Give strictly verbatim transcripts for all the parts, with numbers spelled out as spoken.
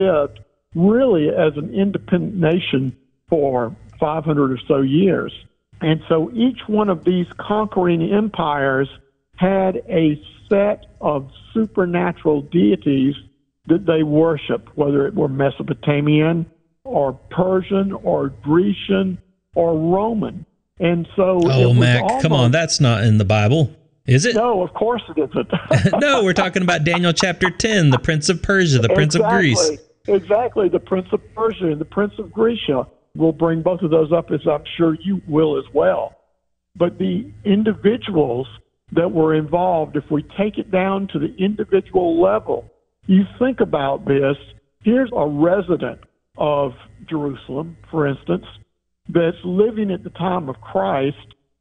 lived really as an independent nation for five hundred or so years. And so each one of these conquering empires had a set of supernatural deities that they worshiped, whether it were Mesopotamian or Persian or Grecian or Roman. And so Oh, it Mac, almost, come on. That's not in the Bible, is it? No, of course it isn't. No, we're talking about Daniel chapter ten, the Prince of Persia, the Prince exactly, of Greece. Exactly, the Prince of Persia and the Prince of Grecia. We'll bring both of those up, as I'm sure you will as well. But the individuals that were involved, if we take it down to the individual level, you think about this, here's a resident of Jerusalem, for instance, that's living at the time of Christ,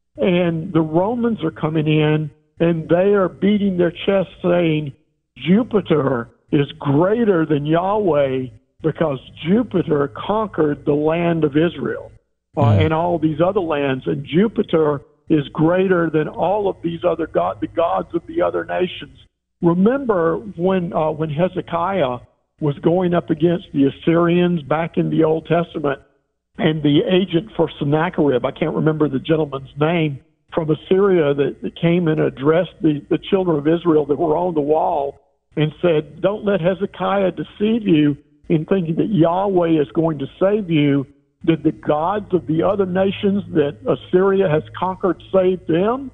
and the Romans are coming in, and they are beating their chest saying, Jupiter is greater than Yahweh because Jupiter conquered the land of Israel uh, mm. and all these other lands, and Jupiter is greater than all of these other god, the gods of the other nations. Remember when uh, when Hezekiah was going up against the Assyrians back in the Old Testament, and the agent for Sennacherib, I can't remember the gentleman's name, from Assyria that, that came and addressed the, the children of Israel that were on the wall and said, don't let Hezekiah deceive you in thinking that Yahweh is going to save you. Did the gods of the other nations that Assyria has conquered save them?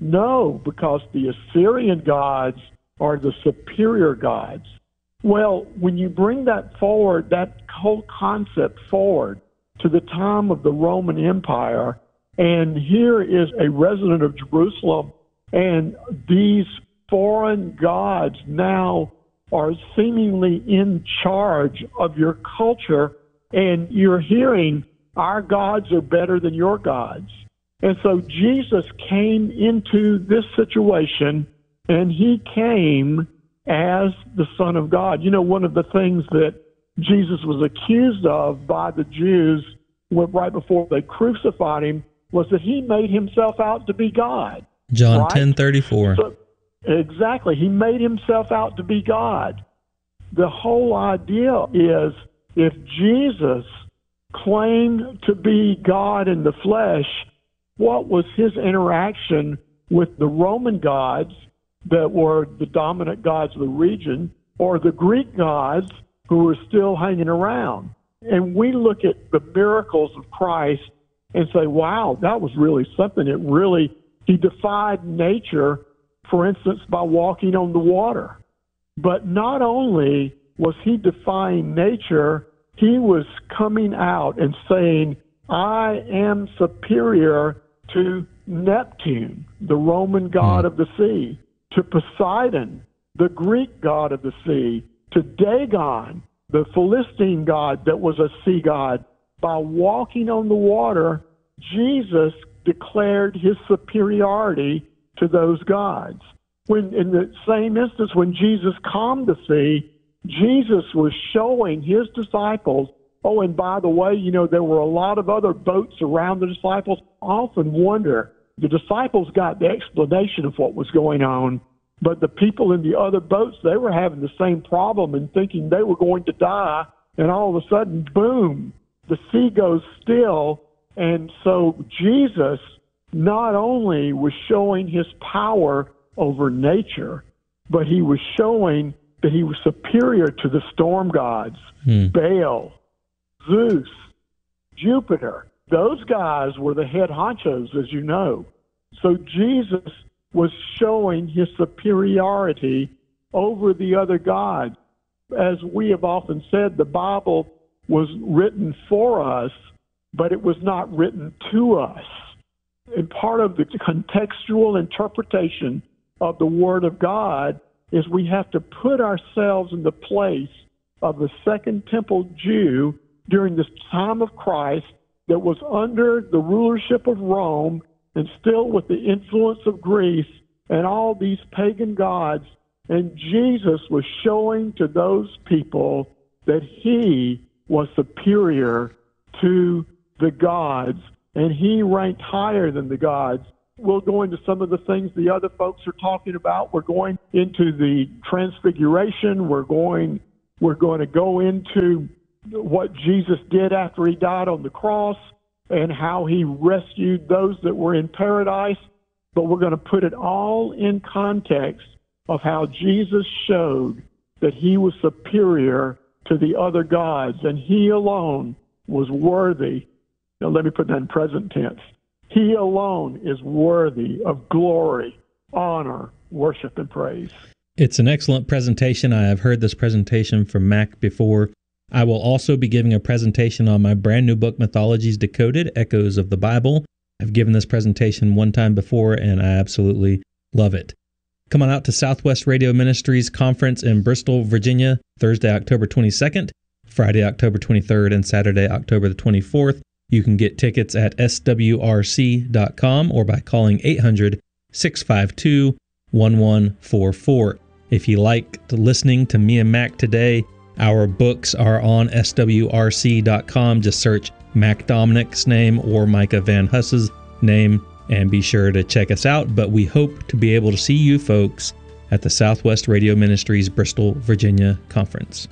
No, because the Assyrian gods are the superior gods. Well, when you bring that forward, that whole concept forward to the time of the Roman Empire, and here is a resident of Jerusalem, and these foreign gods now are seemingly in charge of your culture, and you're hearing, our gods are better than your gods. And so Jesus came into this situation, and he came as the Son of God. You know, one of the things that Jesus was accused of by the Jews right before they crucified him was that he made himself out to be God. John right? ten thirty-four. So, exactly. He made himself out to be God. The whole idea is if Jesus claimed to be God in the flesh, what was his interaction with the Roman gods that were the dominant gods of the region, or the Greek gods who were still hanging around? And we look at the miracles of Christ and say, wow, that was really something. It really, he defied nature, for instance, by walking on the water. But not only was he defying nature, he was coming out and saying, I am superior to Neptune, the Roman god of the sea, to Poseidon, the Greek god of the sea, to Dagon, the Philistine god that was a sea god. By walking on the water, Jesus declared his superiority to those gods. When, in the same instance, when Jesus calmed the sea, Jesus was showing his disciples, oh, and by the way, you know, there were a lot of other boats around the disciples. I often wonder, the disciples got the explanation of what was going on, but the people in the other boats, they were having the same problem and thinking they were going to die, and all of a sudden, boom, the sea goes still. And so Jesus not only was showing his power over nature, but he was showing that he was superior to the storm gods, hmm. Baal, Zeus, Jupiter. Those guys were the head honchos, as you know. So Jesus was showing his superiority over the other gods. As we have often said, the Bible was written for us, but it was not written to us. And part of the contextual interpretation of the Word of God is we have to put ourselves in the place of the Second Temple Jew during this time of Christ that was under the rulership of Rome and still with the influence of Greece and all these pagan gods. And Jesus was showing to those people that he was superior to the gods, and he ranked higher than the gods. We'll go into some of the things the other folks are talking about. We're going into the transfiguration. We're going We're going to go into what Jesus did after he died on the cross and how he rescued those that were in paradise. But we're going to put it all in context of how Jesus showed that he was superior to the other gods, and he alone was worthy. Now, let me put that in present tense. He alone is worthy of glory, honor, worship, and praise. It's an excellent presentation. I have heard this presentation from Mac before. I will also be giving a presentation on my brand new book, Mythologies Decoded, Echoes of the Bible. I've given this presentation one time before, and I absolutely love it. Come on out to Southwest Radio Ministries Conference in Bristol, Virginia, Thursday, October twenty-second, Friday, October twenty-third, and Saturday, October the twenty-fourth. You can get tickets at S W R C dot com or by calling eight hundred, six five two, one one four four. If you liked listening to me and Mac today, our books are on S W R C dot com. Just search Mac Dominic's name or Micah Van Huss's name, and be sure to check us out. But we hope to be able to see you folks at the Southwest Radio Ministries Bristol, Virginia Conference.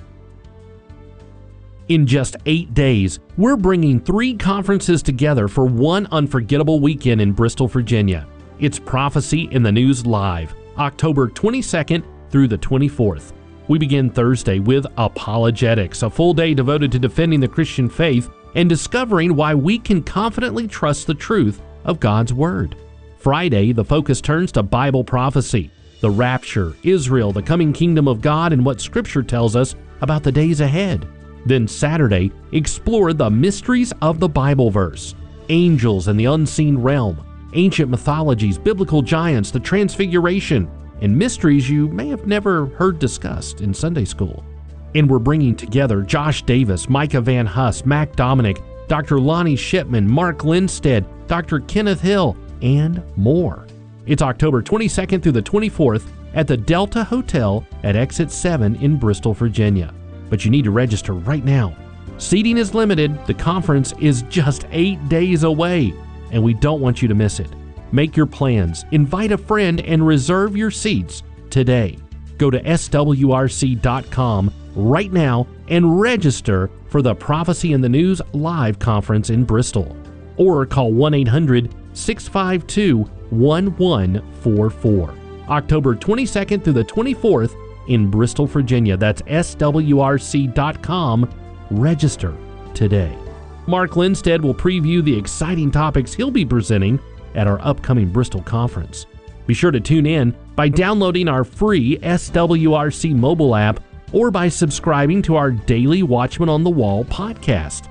In just eight days, we're bringing three conferences together for one unforgettable weekend in Bristol, Virginia. It's Prophecy in the News Live, October twenty-second through the twenty-fourth. We begin Thursday with Apologetics, a full day devoted to defending the Christian faith and discovering why we can confidently trust the truth of God's Word. Friday, the focus turns to Bible prophecy, the rapture, Israel, the coming kingdom of God, and what Scripture tells us about the days ahead. Then Saturday, explore the mysteries of the Bible verse, angels and the unseen realm, ancient mythologies, biblical giants, the transfiguration, and mysteries you may have never heard discussed in Sunday school. And we're bringing together Josh Davis, Micah Van Huss, Mac Dominic, Doctor Lonnie Shipman, Mark Lindstead, Doctor Kenneth Hill, and more. It's October twenty-second through the twenty-fourth at the Delta Hotel at Exit seven in Bristol, Virginia. But you need to register right now. Seating is limited, the conference is just eight days away, and we don't want you to miss it. Make your plans, invite a friend, and reserve your seats today. Go to S W R C dot com right now and register for the Prophecy in the News Live Conference in Bristol. Or call one eight hundred, six five two, one one four four. October twenty-second through the twenty-fourth in Bristol, Virginia. That's S W R C dot com. Register today. Mark Lindstead will preview the exciting topics he'll be presenting at our upcoming Bristol conference. Be sure to tune in by downloading our free S W R C mobile app or by subscribing to our daily Watchman on the Wall podcast.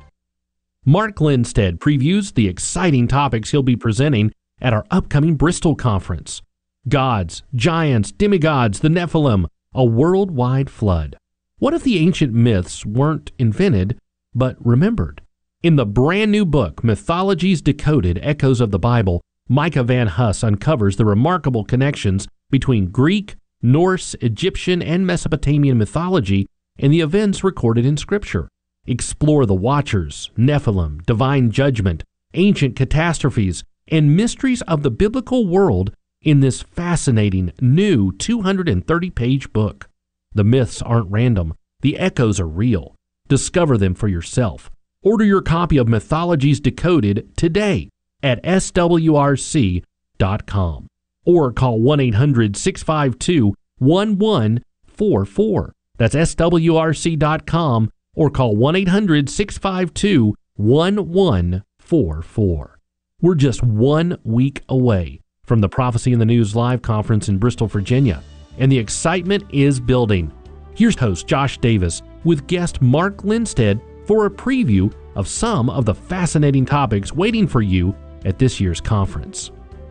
Mark Lindstead previews the exciting topics he'll be presenting at our upcoming Bristol conference. Gods, giants, demigods, the Nephilim, a worldwide flood. What if the ancient myths weren't invented, but remembered? In the brand new book, Mythologies Decoded, Echoes of the Bible, Micah Van Huss uncovers the remarkable connections between Greek, Norse, Egyptian, and Mesopotamian mythology and the events recorded in Scripture. Explore the Watchers, Nephilim, divine judgment, ancient catastrophes, and mysteries of the biblical world in this fascinating new two hundred thirty page book. The myths aren't random. The echoes are real. Discover them for yourself. Order your copy of Mythologies Decoded today at S W R C dot com or call one eight hundred, six five two, one one four four. That's S W R C dot com or call one eight hundred, six five two, one one four four. We're just one week away from the Prophecy in the News Live Conference in Bristol, Virginia, and the excitement is building. Here's host Josh Davis with guest Mark Lindstead for a preview of some of the fascinating topics waiting for you at this year's conference.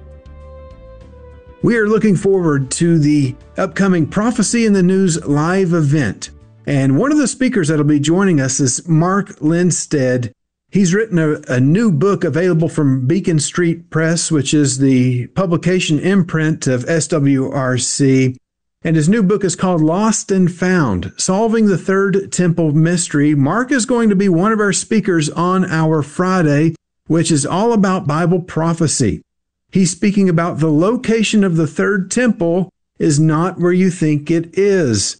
We are looking forward to the upcoming Prophecy in the News live event. And one of the speakers that will be joining us is Mark Lindstead. He's written a, a new book available from Beacon Street Press, which is the publication imprint of S W R C. And his new book is called Lost and Found, Solving the Third Temple Mystery. Mark is going to be one of our speakers on our Friday, which is all about Bible prophecy. He's speaking about the location of the third temple is not where you think it is.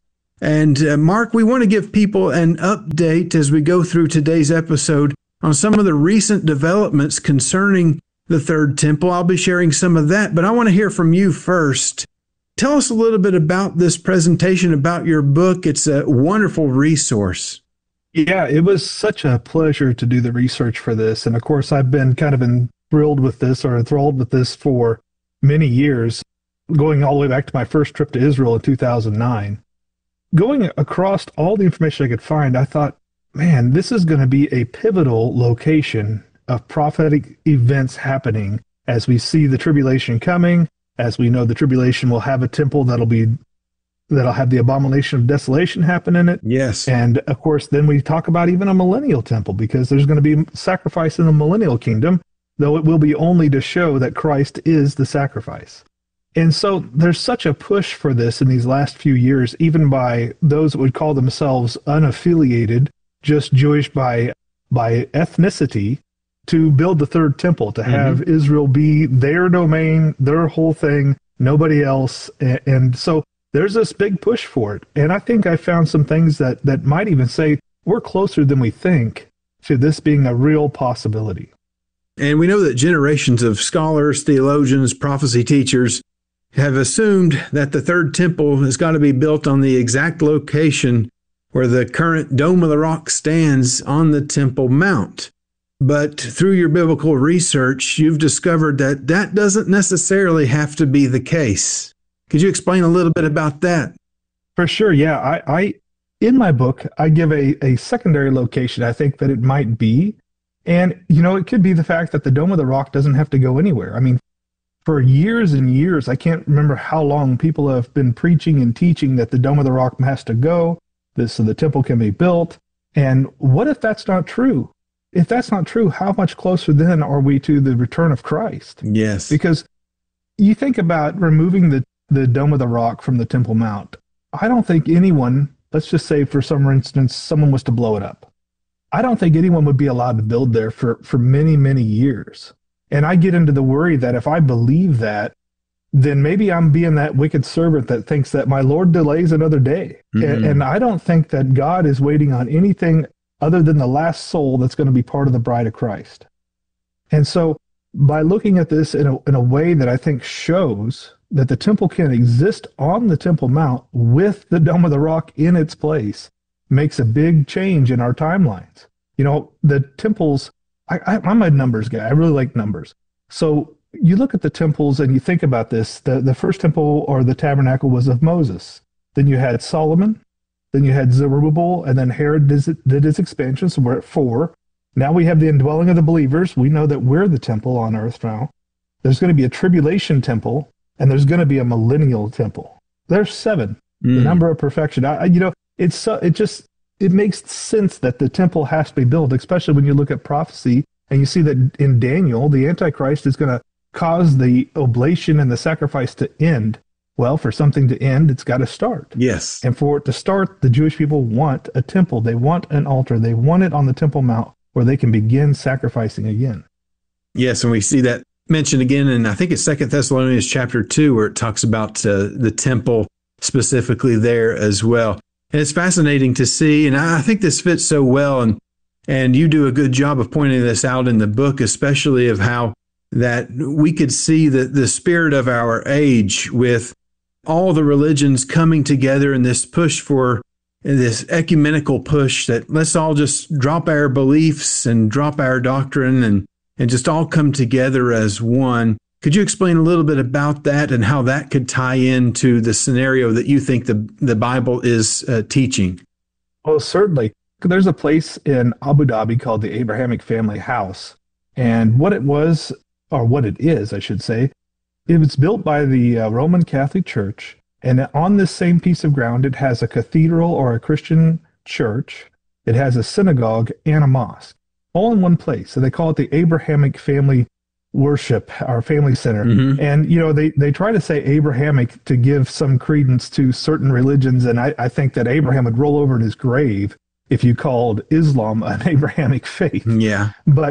And uh, Mark, we want to give people an update as we go through today's episode on some of the recent developments concerning the Third Temple. I'll be sharing some of that, but I want to hear from you first. Tell us a little bit about this presentation, about your book. It's a wonderful resource. Yeah, it was such a pleasure to do the research for this. And of course, I've been kind of enthralled with this or enthralled with this for many years, going all the way back to my first trip to Israel in two thousand nine. Going across all the information I could find, I thought, man, this is going to be a pivotal location of prophetic events happening as we see the tribulation coming, as we know the tribulation will have a temple that'll be that'll have the abomination of desolation happen in it. Yes. And of course, then we talk about even a millennial temple, because there's going to be sacrifice in the millennial kingdom, though it will be only to show that Christ is the sacrifice. And so there's such a push for this in these last few years, even by those that would call themselves unaffiliated, just Jewish by by ethnicity, to build the third temple, to have mm-hmm. Israel be their domain, their whole thing, nobody else. And, and so there's this big push for it. And I think I found some things that, that might even say we're closer than we think to this being a real possibility. And we know that generations of scholars, theologians, prophecy teachers have assumed that the third temple has got to be built on the exact location where the current Dome of the Rock stands on the Temple Mount. But through your biblical research, you've discovered that that doesn't necessarily have to be the case. Could you explain a little bit about that? For sure, yeah. I, I in my book, I give a, a secondary location I think that it might be. And, you know, it could be the fact that the Dome of the Rock doesn't have to go anywhere. I mean, for years and years, I can't remember how long people have been preaching and teaching that the Dome of the Rock has to go, this, so the temple can be built. And what if that's not true? If that's not true, how much closer then are we to the return of Christ? Yes. Because you think about removing the, the Dome of the Rock from the Temple Mount. I don't think anyone, let's just say for some instance, someone was to blow it up. I don't think anyone would be allowed to build there for, for many, many years. And I get into the worry that if I believe that, then maybe I'm being that wicked servant that thinks that my Lord delays another day. Mm-hmm. And, and I don't think that God is waiting on anything other than the last soul that's going to be part of the bride of Christ. And so by looking at this in a, in a way that I think shows that the temple can exist on the Temple Mount with the Dome of the Rock in its place, makes a big change in our timelines. You know, the temples, I, I, I'm a numbers guy. I really like numbers. So you look at the temples and you think about this. The, the first temple or the tabernacle was of Moses. Then you had Solomon. Then you had Zerubbabel, and then Herod did his expansion, so we're at four. Now we have the indwelling of the believers. We know that we're the temple on earth now. There's going to be a tribulation temple, and there's going to be a millennial temple. There's seven, mm. the number of perfection. I, you know, it's so, it just, it makes sense that the temple has to be built, especially when you look at prophecy, and you see that in Daniel, the Antichrist is going to cause the oblation and the sacrifice to end. Well, for something to end, it's got to start. Yes. And for it to start, the Jewish people want a temple. They want an altar. They want it on the Temple Mount where they can begin sacrificing again. Yes, and we see that mentioned again in, I think it's Second Thessalonians chapter two, where it talks about uh, the temple specifically there as well. And it's fascinating to see, and I think this fits so well, and and you do a good job of pointing this out in the book, especially of how that we could see the, the spirit of our age with all the religions coming together in this push for this ecumenical push that let's all just drop our beliefs and drop our doctrine and, and just all come together as one. Could you explain a little bit about that and how that could tie into the scenario that you think the, the Bible is uh, teaching? Well, certainly. There's a place in Abu Dhabi called the Abrahamic Family House. And what it was, or what it is, I should say, it was built by the uh, Roman Catholic Church, and on this same piece of ground, it has a cathedral or a Christian church, it has a synagogue and a mosque, all in one place. So they call it the Abrahamic Family Worship, or Family Center. Mm-hmm. And, you know, they, they try to say Abrahamic to give some credence to certain religions, and I, I think that Abraham would roll over in his grave if you called Islam an Abrahamic faith. Yeah. But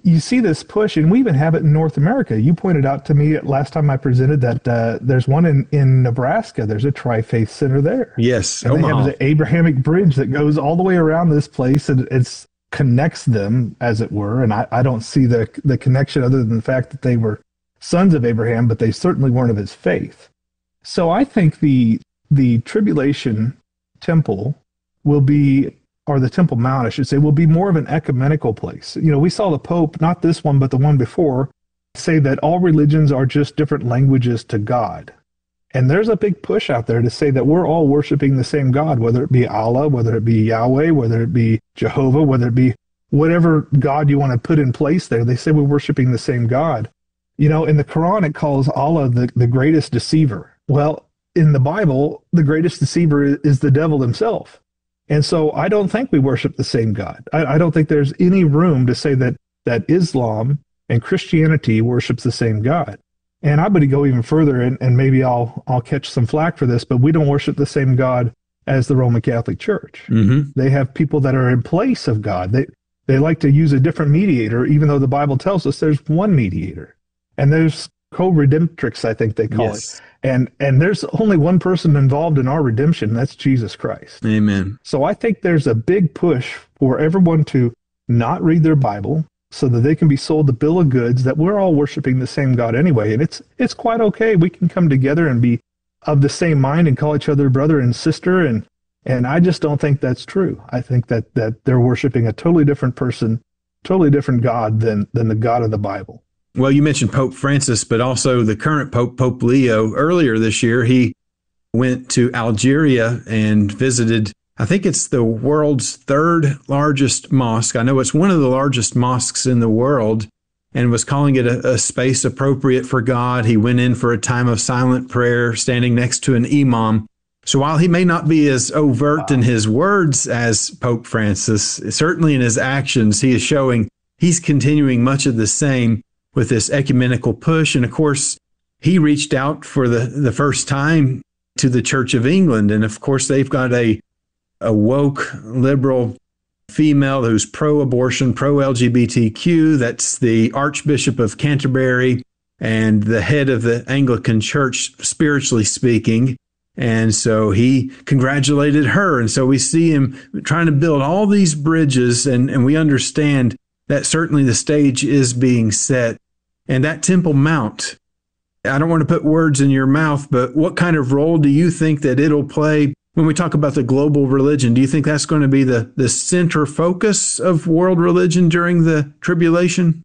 you see this push, and we even have it in North America. You pointed out to me last time I presented that uh, there's one in, in Nebraska. There's a Tri-Faith Center there. Yes, and Omaha. They have the Abrahamic bridge that goes all the way around this place, and it's connects them, as it were. And I, I don't see the the connection other than the fact that they were sons of Abraham, but they certainly weren't of his faith. So I think the the tribulation temple will be, or the Temple Mount, I should say, will be more of an ecumenical place. You know, we saw the Pope, not this one, but the one before, say that all religions are just different languages to God. And there's a big push out there to say that we're all worshiping the same God, whether it be Allah, whether it be Yahweh, whether it be Jehovah, whether it be whatever God you want to put in place there. They say we're worshiping the same God. You know, in the Quran, it calls Allah the, the greatest deceiver. Well, in the Bible, the greatest deceiver is, is the devil himself. And so I don't think we worship the same God. I, I don't think there's any room to say that that Islam and Christianity worships the same God. And I would go even further, and, and maybe I'll I'll catch some flack for this, but we don't worship the same God as the Roman Catholic Church. Mm-hmm. They have people that are in place of God. They they like to use a different mediator, even though the Bible tells us there's one mediator. And there's co-redemptrix, I think they call yes. it. And and there's only one person involved in our redemption, that's Jesus Christ. Amen. So I think there's a big push for everyone to not read their Bible, so that they can be sold the bill of goods that we're all worshiping the same God anyway. And it's it's quite okay. We can come together and be of the same mind and call each other brother and sister. And and I just don't think that's true. I think that that they're worshiping a totally different person, totally different God than than the God of the Bible. Well, you mentioned Pope Francis, but also the current Pope, Pope Leo. Earlier this year, he went to Algeria and visited, I think it's the world's third largest mosque. I know it's one of the largest mosques in the world, and was calling it a, a space appropriate for God. He went in for a time of silent prayer, standing next to an imam. So while he may not be as overt in his words as Pope Francis, certainly in his actions, he is showing he's continuing much of the same with this ecumenical push. And of course, he reached out for the, the first time to the Church of England. And of course, they've got a a woke, liberal female who's pro-abortion, pro-L G B T Q. That's the Archbishop of Canterbury and the head of the Anglican Church, spiritually speaking. And so he congratulated her. And so we see him trying to build all these bridges, and, and we understand that certainly the stage is being set. And that Temple Mount, I don't want to put words in your mouth, but what kind of role do you think that it'll play when we talk about the global religion? Do you think that's going to be the, the center focus of world religion during the tribulation?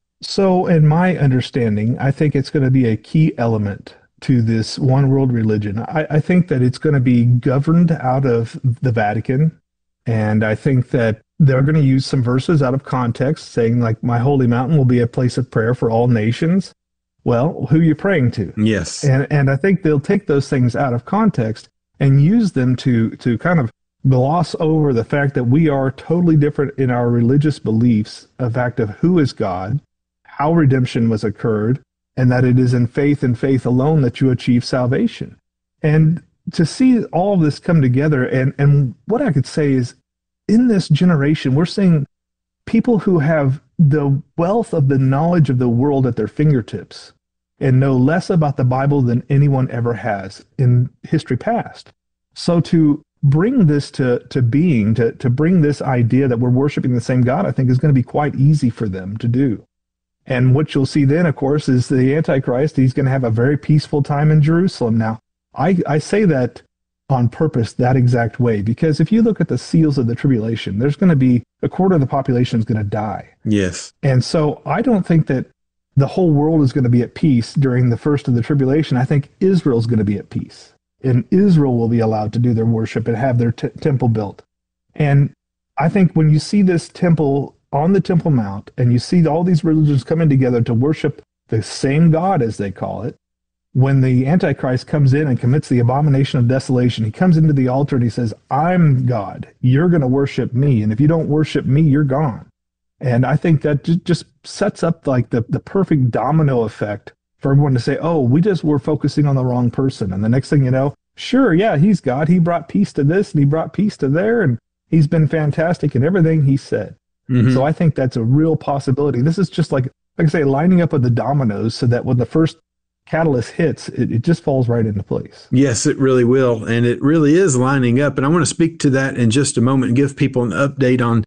So in my understanding, I think it's going to be a key element to this one world religion. I, I think that it's going to be governed out of the Vatican. And I think that they're going to use some verses out of context, saying like, my holy mountain will be a place of prayer for all nations. Well, who are you praying to? Yes. And and I think they'll take those things out of context and use them to to kind of gloss over the fact that we are totally different in our religious beliefs, a fact of who is God, how redemption was occurred, and that it is in faith and faith alone that you achieve salvation. And to see all of this come together, and, and what I could say is, in this generation, we're seeing people who have the wealth of the knowledge of the world at their fingertips and know less about the Bible than anyone ever has in history past. So to bring this to, to being, to, to bring this idea that we're worshiping the same God, I think is going to be quite easy for them to do. And what you'll see then, of course, is the Antichrist. He's going to have a very peaceful time in Jerusalem. Now, I, I say that on purpose, that exact way, because if you look at the seals of the tribulation, there's going to be a quarter of the population is going to die. Yes. And so I don't think that the whole world is going to be at peace during the first of the tribulation. I think Israel's going to be at peace, and Israel will be allowed to do their worship and have their t- temple built. And I think when you see this temple on the Temple Mount, and you see all these religions coming together to worship the same God, as they call it, when the Antichrist comes in and commits the abomination of desolation, he comes into the altar and he says, I'm God. You're going to worship me. And if you don't worship me, you're gone. And I think that just sets up like the, the perfect domino effect for everyone to say, oh, we just were focusing on the wrong person. And the next thing you know, sure, yeah, he's God. He brought peace to this and he brought peace to there. And he's been fantastic in everything he said. Mm-hmm. So I think that's a real possibility. This is just like, like I say, lining up with the dominoes so that when the first catalyst hits, it, it just falls right into place. Yes, it really will. And it really is lining up. And I want to speak to that in just a moment and give people an update on